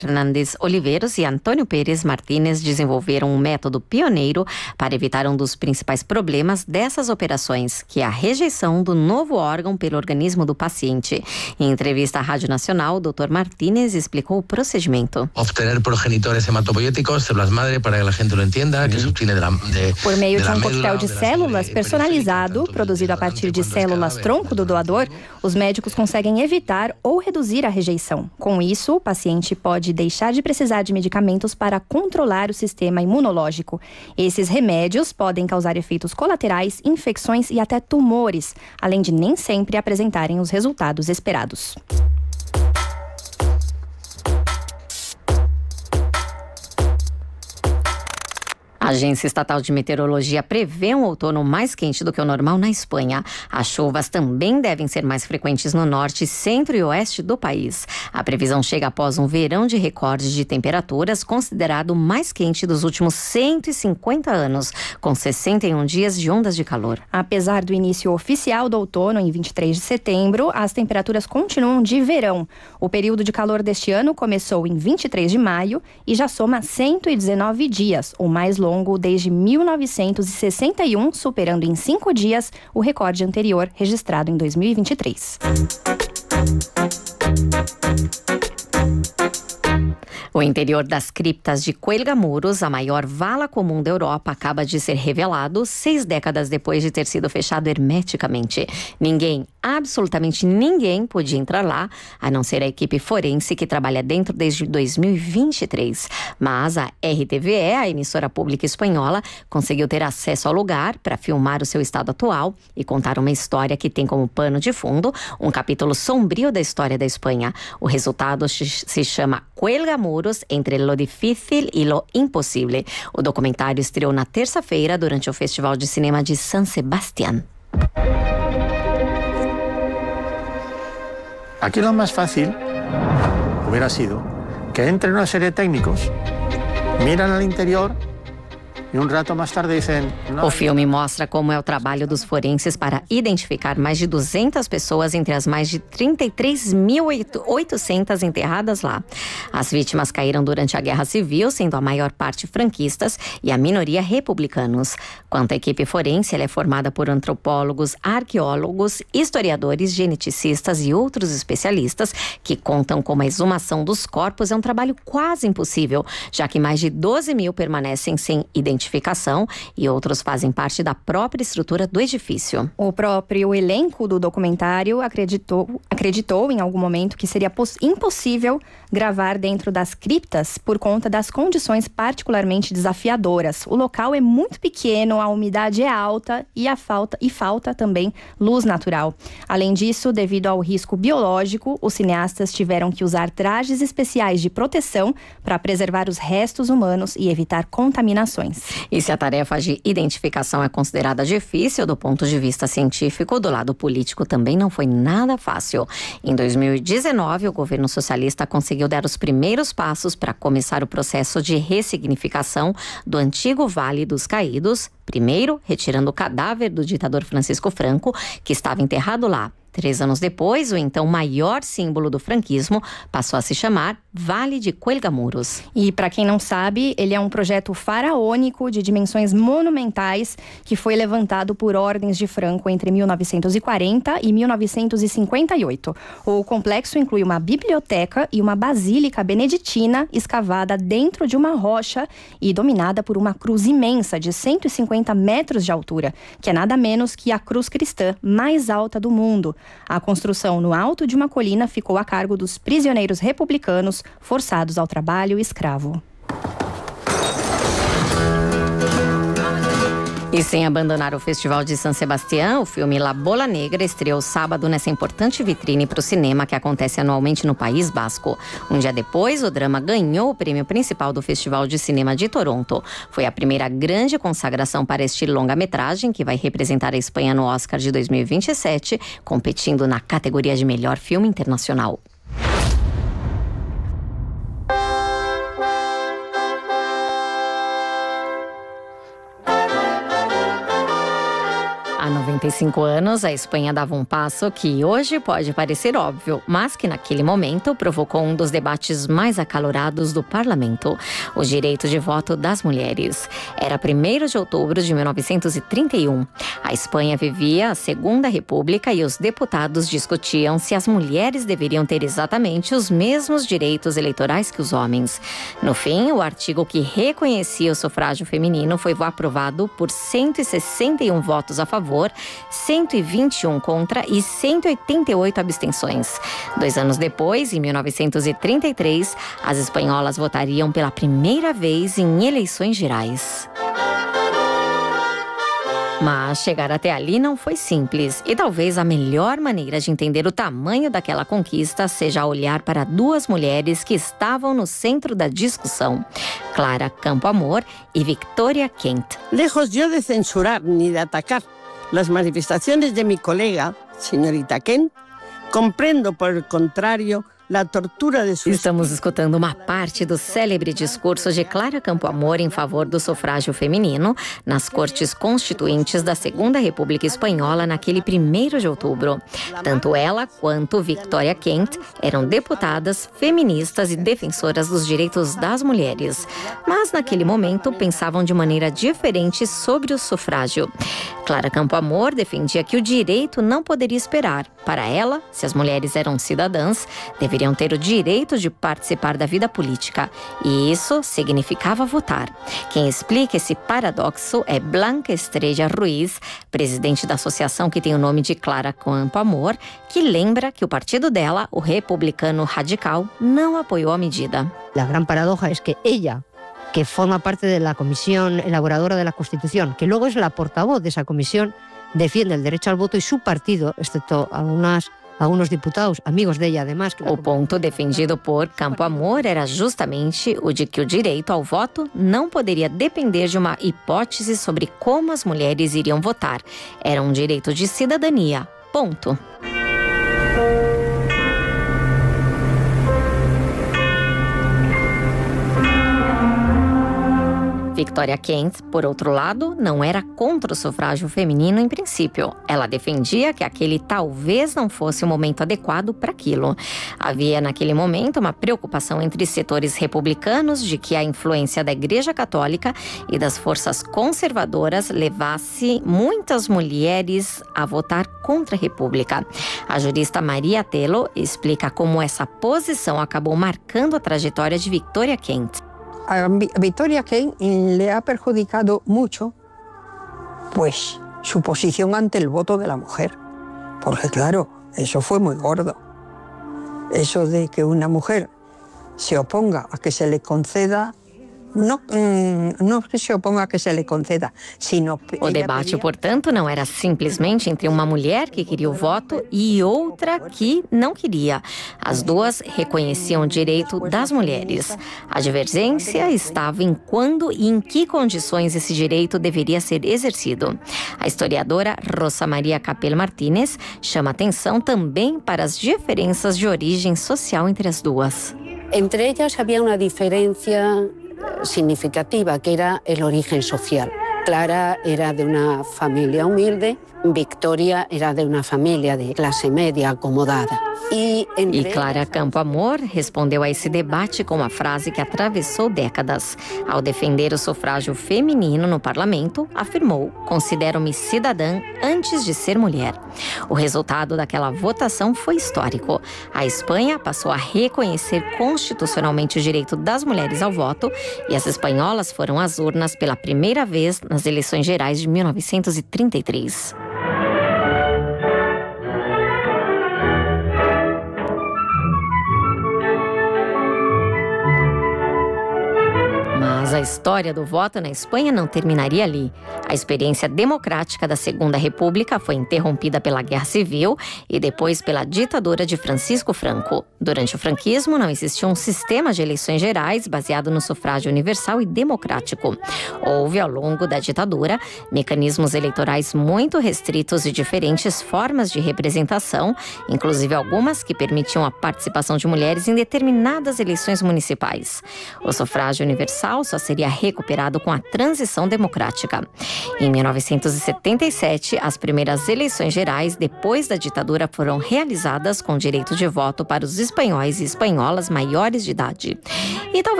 Fernandes Oliveiros e Antônio Pérez Martínez desenvolveram um método pioneiro para evitar um dos principais problemas dessas operações, que é a rejeição do novo órgão pelo organismo do paciente. Em entrevista à Rádio Nacional, o Dr. Martínez explicou o procedimento. Obtener progenitores hematopoiéticos, células madre, para que a gente lo entenda, que se obtiene por meio de um coquetel de células personalizado, produzido a partir de células tronco do doador, os médicos conseguem evitar ou reduzir a rejeição. Com isso, o paciente pode deixar de precisar de medicamentos para controlar o sistema imunológico. Esses remédios podem causar efeitos colaterais, infecções e até tumores, além de nem sempre apresentarem os resultados esperados. A Agência Estatal de Meteorologia prevê um outono mais quente do que o normal na Espanha. As chuvas também devem ser mais frequentes no norte, centro e oeste do país. A previsão chega após um verão de recordes de temperaturas considerado o mais quente dos últimos 150 anos, com 61 dias de ondas de calor. Apesar do início oficial do outono, em 23 de setembro, as temperaturas continuam de verão. O período de calor deste ano começou em 23 de maio e já soma 119 dias, o mais longo desde 1961, superando em 5 dias o recorde anterior registrado em 2023. O interior das criptas de Cuelgamuros, a maior vala comum da Europa, acaba de ser revelado 6 décadas depois de ter sido fechado hermeticamente. Ninguém, absolutamente ninguém, podia entrar lá, a não ser a equipe forense que trabalha dentro desde 2023. Mas a RTVE, a emissora pública espanhola, conseguiu ter acesso ao lugar para filmar o seu estado atual e contar uma história que tem como pano de fundo um capítulo sombrio da história da Espanha. O resultado se chama Cuelgamuros, entre lo difícil y lo imposible. O documentário estreou na terça-feira durante o Festival de Cinema de San Sebastián. Aquí lo más fácil hubiera sido que entren una serie de técnicos, miran al interior e um rato mais tarde dizem... O filme mostra como é o trabalho dos forenses para identificar mais de 200 pessoas entre as mais de 33.800 enterradas lá. As vítimas caíram durante a Guerra Civil, sendo a maior parte franquistas e a minoria republicanos. Quanto à equipe forense, ela é formada por antropólogos, arqueólogos, historiadores, geneticistas e outros especialistas que contam como a exumação dos corpos é um trabalho quase impossível, já que mais de 12 mil permanecem sem identificação e outros fazem parte da própria estrutura do edifício. O próprio elenco do documentário acreditou em algum momento que seria impossível gravar dentro das criptas por conta das condições particularmente desafiadoras. O local é muito pequeno, a umidade é alta e falta também luz natural. Além disso, devido ao risco biológico, os cineastas tiveram que usar trajes especiais de proteção para preservar os restos humanos e evitar contaminações. E se a tarefa de identificação é considerada difícil do ponto de vista científico, do lado político também não foi nada fácil. Em 2019, o governo socialista conseguiu dar os primeiros passos para começar o processo de ressignificação do antigo Vale dos Caídos, primeiro retirando o cadáver do ditador Francisco Franco, que estava enterrado lá. 3 anos depois, o então maior símbolo do franquismo passou a se chamar Vale de Cuelgamuros. E para quem não sabe, ele é um projeto faraônico de dimensões monumentais que foi levantado por ordens de Franco entre 1940 e 1958. O complexo inclui uma biblioteca e uma basílica beneditina escavada dentro de uma rocha e dominada por uma cruz imensa de 150 metros de altura, que é nada menos que a cruz cristã mais alta do mundo. A construção no alto de uma colina ficou a cargo dos prisioneiros republicanos forçados ao trabalho escravo. E sem abandonar o Festival de San Sebastián, o filme La Bola Negra estreou sábado nessa importante vitrine para o cinema que acontece anualmente no País Basco. Um dia depois, o drama ganhou o prêmio principal do Festival de Cinema de Toronto. Foi a primeira grande consagração para este longa-metragem, que vai representar a Espanha no Oscar de 2027, competindo na categoria de melhor filme internacional. A 45 anos, a Espanha dava um passo que hoje pode parecer óbvio, mas que naquele momento provocou um dos debates mais acalorados do parlamento, o direito de voto das mulheres. Era 1º de outubro de 1931. A Espanha vivia a Segunda República e os deputados discutiam se as mulheres deveriam ter exatamente os mesmos direitos eleitorais que os homens. No fim, o artigo que reconhecia o sufrágio feminino foi aprovado por 161 votos a favor, 121 contra e 188 abstenções. 2 anos depois, em 1933, as espanholas votariam pela primeira vez em eleições gerais. Mas chegar até ali não foi simples e talvez a melhor maneira de entender o tamanho daquela conquista seja olhar para 2 mulheres que estavam no centro da discussão, Clara Campoamor e Victoria Kent. Lejos yo de censurar ni de atacar las manifestaciones de mi colega, señorita Kent, comprendo por el contrario la tortura de sua... Estamos escutando uma parte do célebre discurso de Clara Campoamor em favor do sufrágio feminino nas Cortes Constituintes da Segunda República Espanhola naquele 1º de outubro. Tanto ela quanto Victoria Kent eram deputadas, feministas e defensoras dos direitos das mulheres. Mas naquele momento pensavam de maneira diferente sobre o sufrágio. Clara Campoamor defendia que o direito não poderia esperar. Para ela, se as mulheres eram cidadãs, deveriam ter o direito de participar da vida política. E isso significava votar. Quem explica esse paradoxo é Blanca Estrella Ruiz, presidente da associação que tem o nome de Clara Campoamor, que lembra que o partido dela, o Republicano Radical, não apoiou a medida. A grande paradoja é que ela, que forma parte de la comisión elaboradora de la Constitución, que luego es la portavoz de esa comisión, defiende el derecho al voto y su partido, excepto algunos diputados, amigos de ella además. O ponto defendido por Campoamor era justamente o de que o direito ao voto não poderia depender de uma hipótese sobre como as mulheres iriam votar. Era um direito de cidadania. Ponto. Victoria Kent, por outro lado, não era contra o sufrágio feminino em princípio. Ela defendia que aquele talvez não fosse o momento adequado para aquilo. Havia naquele momento uma preocupação entre setores republicanos de que a influência da Igreja Católica e das forças conservadoras levasse muitas mulheres a votar contra a República. A jurista Maria Telo explica como essa posição acabou marcando a trajetória de Victoria Kent. A Victoria Kent le ha perjudicado mucho, pues, su posición ante el voto de la mujer. Porque, claro, eso fue muy gordo. Eso de que una mujer se oponga a que se le conceda, no que se oponga a que se le conceda, sino... O debate, portanto, não era simplesmente entre uma mulher que queria o voto e outra que não queria. As duas reconheciam o direito das mulheres. A divergência estava em quando e em que condições esse direito deveria ser exercido. A historiadora Rosa Maria Capel Martínez chama atenção também para as diferenças de origem social entre as duas. Entre ellas había una diferencia significativa, que era el origen social. Clara era de una familia humilde, Victoria era de una familia de clase media acomodada. E Clara Campoamor respondeu a esse debate com uma frase que atravessou décadas. Ao defender o sufrágio feminino no parlamento, afirmou: "Considero-me cidadã antes de ser mulher." O resultado daquela votação foi histórico. A Espanha passou a reconhecer constitucionalmente o direito das mulheres ao voto e as espanholas foram às urnas pela primeira vez nas eleições gerais de 1933. Mas a história do voto na Espanha não terminaria ali. A experiência democrática da Segunda República foi interrompida pela Guerra Civil e depois pela ditadura de Francisco Franco. Durante o franquismo, não existia um sistema de eleições gerais baseado no sufrágio universal e democrático. Houve, ao longo da ditadura, mecanismos eleitorais muito restritos e diferentes formas de representação, inclusive algumas que permitiam a participação de mulheres em determinadas eleições municipais. O sufrágio universal só seria recuperado com a transição democrática. Em 1977, as primeiras eleições gerais depois da ditadura foram realizadas com direito de voto para os espanhóis e espanholas maiores de idade. E talvez